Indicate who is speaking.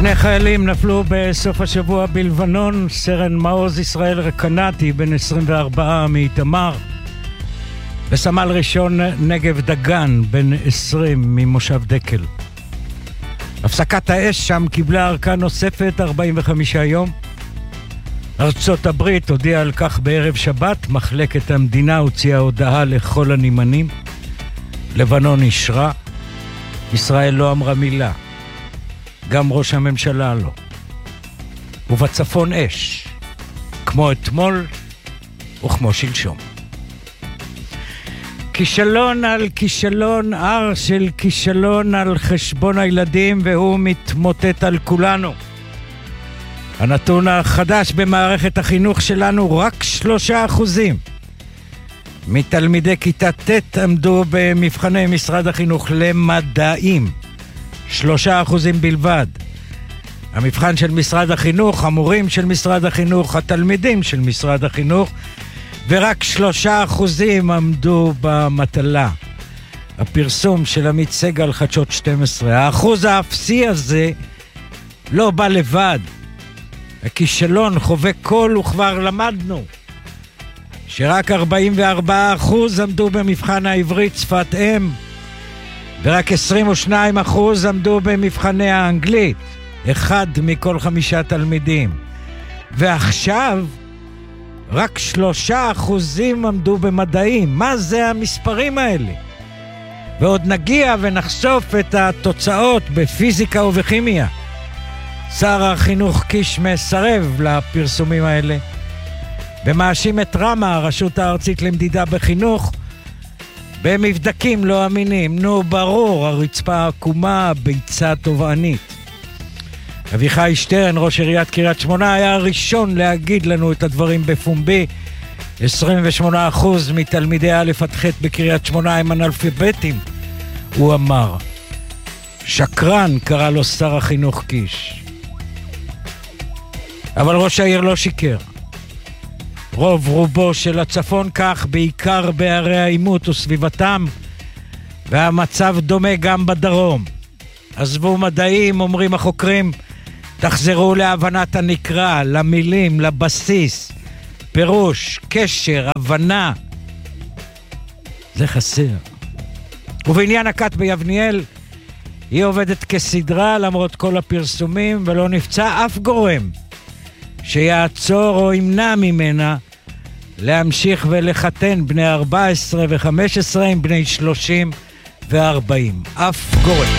Speaker 1: שני חיילים נפלו בסוף השבוע בלבנון, סרן מעוז ישראל רקנתי, בן 24 מאיתמר, וסמל ראשון נגב דגן, בן 20 ממושב דקל. הפסקת האש שם קיבלה ארכה נוספת 45 יום. ארצות הברית הודיעה על כך בערב שבת, מחלקת המדינה הוציאה הודעה לכל הנמענים. לבנון אישרה, ישראל לא אמרה מילה. גם ראש הממשלה לא. ובצפון אש, כמו אתמול וכמו שלשום. כישלון על כישלון, הר של כישלון על חשבון הילדים, והוא מתמוטט על כולנו. הנתון החדש במערכת החינוך שלנו, רק 3% מתלמידי כיתה ט' עמדו במבחני משרד החינוך למדעים. 3% בלבד. המבחן של משרד החינוך, המורים של משרד החינוך, התלמידים של משרד החינוך, ורק 3% עמדו במטלה. הפרסום של עמית סגל חדשות 12. האחוז האפסי הזה לא בא לבד. הכישלון חווה כל, וכבר למדנו שרק 44% עמדו במבחן העברית שפת אם, ורק 22% עמדו במבחני האנגלית, 1 מכל 5 תלמידים. ועכשיו רק 3% עמדו במדעים. מה זה המספרים האלה? ועוד נגיע ונחשוף את התוצאות בפיזיקה ובכימיה. שר החינוך קיש מסרב לפרסומים האלה, ומאשים את רמה, הרשות הארצית למדידה בחינוך, במבדקים לא אמינים. נו ברור, הרצפה עקומה, ביצה תובענית. אביחי שטרן, ראש עיריית קריית שמונה, היה הראשון להגיד לנו את הדברים בפומבי. 28% מתלמידי א' עד ח' בקריית שמונה הם אנאלפביתים, הוא אמר. שקרן, קרא לו שר החינוך קיש. אבל ראש העיר לא שיקר. רוב רובו של הצפון כך, בעיקר בערי העימות וסביבתם, והמצב דומה גם בדרום. עזבו מדעים, אומרים החוקרים, תחזרו להבנת הנקרא, למילים, לבסיס, פירוש, קשר, הבנה. זה חסר. ובעניין הכת ביבניאל, היא עובדת כסדרה למרות כל הפרסומים, ולא נפצע אף גורם שיעצור או ימנע ממנה להמשיך ולחתן בני 14 ו-15 עם בני 30 ו-40. אף גורם.